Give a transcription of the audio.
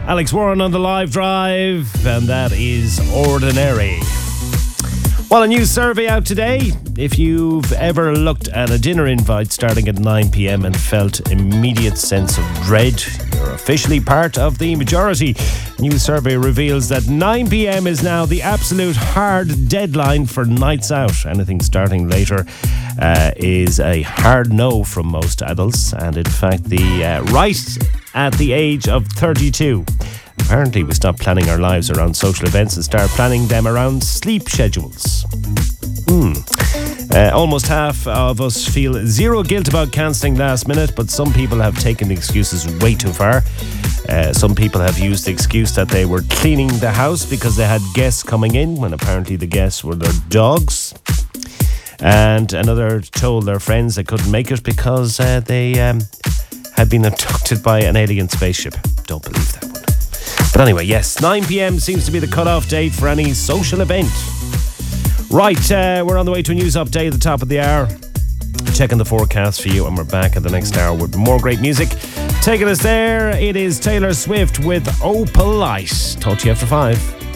Alex Warren on the live drive, and that is Ordinary. Well, a new survey out today. If you've ever looked at a dinner invite starting at 9 p.m. and felt immediate sense of dread, you're officially part of the majority. A new survey reveals that 9 p.m. is now the absolute hard deadline for nights out. Anything starting later is a hard no from most adults, and in fact, right at the age of 32. Apparently, we stop planning our lives around social events and start planning them around sleep schedules. Almost half of us feel zero guilt about cancelling last minute, but some people have taken the excuses way too far. Some people have used the excuse that they were cleaning the house because they had guests coming in, when apparently the guests were their dogs. And another told their friends they couldn't make it because they had been abducted by an alien spaceship. Don't believe that one. But anyway, yes, 9 p.m. seems to be the cut-off date for any social event. Right, we're on the way to a news update at the top of the hour. Checking the forecast for you, and we're back at the next hour with more great music. Taking us there, it is Taylor Swift with Oh Polite. Talk to you after 5.